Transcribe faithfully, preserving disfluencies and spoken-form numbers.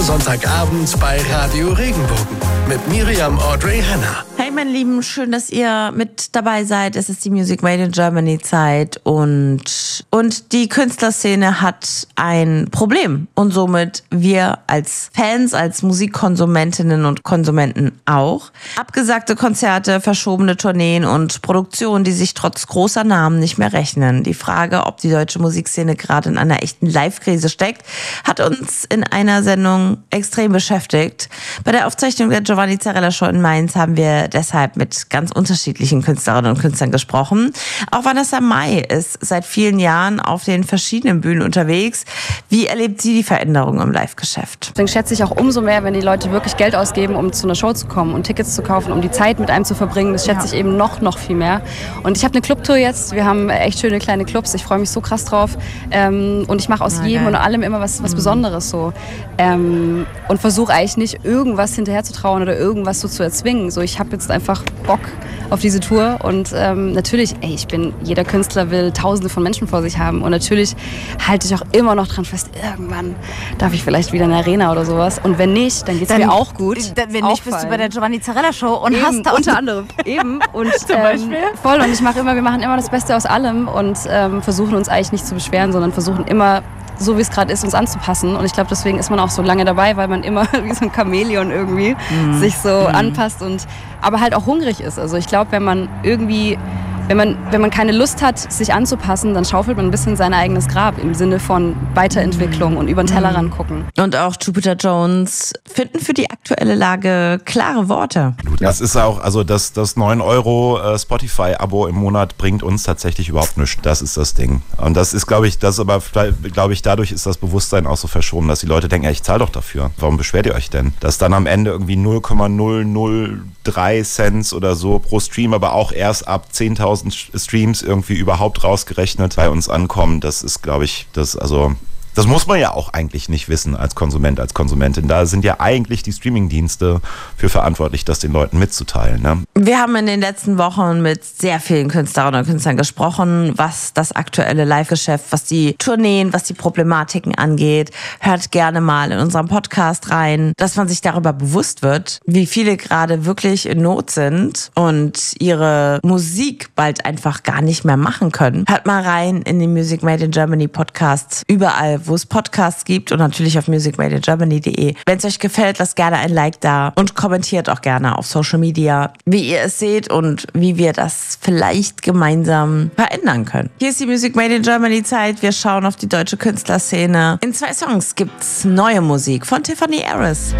Immer Sonntagabend bei Radio Regenbogen mit Miriam Audrey Hanna. Hey meine Lieben, schön, dass ihr mit dabei seid. Es ist die Music Made in Germany Zeit und, und die Künstlerszene hat ein Problem. Und somit wir als Fans, als Musikkonsumentinnen und Konsumenten auch. Abgesagte Konzerte, verschobene Tourneen und Produktionen, die sich trotz großer Namen nicht mehr rechnen. Die Frage, ob die deutsche Musikszene gerade in einer echten Live-Krise steckt, hat uns in einer Sendung extrem beschäftigt. Bei der Aufzeichnung der Giovanni Zarella Show in Mainz haben wir deshalb mit ganz unterschiedlichen Künstlerinnen und Künstlern gesprochen. Auch Vanessa Mai ist seit vielen Jahren auf den verschiedenen Bühnen unterwegs. Wie erlebt sie die Veränderung im Live-Geschäft? Deswegen schätze ich auch umso mehr, wenn die Leute wirklich Geld ausgeben, um zu einer Show zu kommen und Tickets zu kaufen, um die Zeit mit einem zu verbringen. Das schätze ich eben noch, noch viel mehr. Und ich habe eine Clubtour jetzt. Wir haben echt schöne kleine Clubs. Ich freue mich so krass drauf. Ähm, und ich mache aus Ah, jedem geil. und allem immer was, was Besonderes so. Ähm, und versuche eigentlich nicht irgendwas hinterher zu trauen oder irgendwas so zu erzwingen. So, ich habe jetzt einfach Bock auf diese Tour und ähm, natürlich, ey, ich bin, jeder Künstler will Tausende von Menschen vor sich haben und natürlich halte ich auch immer noch dran fest, irgendwann darf ich vielleicht wieder in eine Arena oder sowas und wenn nicht, dann geht's Dann- mir auch gut. Dann, wenn nicht, bist du bei der Giovanni Zarella Show und Eben, hast da unter anderem eben und Zum ähm, Beispiel? voll und ich mache immer, wir machen immer das Beste aus allem und ähm, versuchen uns eigentlich nicht zu beschweren, sondern versuchen immer so wie es gerade ist, uns anzupassen. Und ich glaube, deswegen ist man auch so lange dabei, weil man immer wie so ein Chamäleon irgendwie Mhm. sich so anpasst und aber halt auch hungrig ist. Also ich glaube, wenn man irgendwie, wenn man, wenn man keine Lust hat, sich anzupassen, dann schaufelt man ein bisschen sein eigenes Grab im Sinne von Weiterentwicklung und über den Tellerrand gucken. Und auch Jupiter Jones finden für die aktuelle Lage klare Worte. Das ist auch, also das, das neun Euro äh, Spotify-Abo im Monat bringt uns tatsächlich überhaupt nichts. Das ist das Ding. Und das ist, glaube ich, das aber, glaube ich, dadurch ist das Bewusstsein auch so verschoben, dass die Leute denken, ja, ich zahle doch dafür. Warum beschwert ihr euch denn? Dass dann am Ende irgendwie null Komma null null drei Cent oder so pro Stream, aber auch erst ab zehntausend Streams irgendwie überhaupt rausgerechnet bei uns ankommen. Das ist, glaube ich, das, also... Das muss man ja auch eigentlich nicht wissen als Konsument, als Konsumentin. Da sind ja eigentlich die Streamingdienste für verantwortlich, das den Leuten mitzuteilen. Ne? Wir haben in den letzten Wochen mit sehr vielen Künstlerinnen und Künstlern gesprochen, was das aktuelle Live-Geschäft, was die Tourneen, was die Problematiken angeht. Hört gerne mal in unserem Podcast rein, dass man sich darüber bewusst wird, wie viele gerade wirklich in Not sind und ihre Musik bald einfach gar nicht mehr machen können. Hört mal rein in den Music Made in Germany Podcast, überall, wo es Podcasts gibt und natürlich auf music made in germany punkt de. Wenn es euch gefällt, lasst gerne ein Like da und kommentiert auch gerne auf Social Media, wie ihr es seht und wie wir das vielleicht gemeinsam verändern können. Hier ist die Music Made in Germany Zeit. Wir schauen auf die deutsche Künstlerszene. In zwei Songs gibt's neue Musik von Tiffany Harris.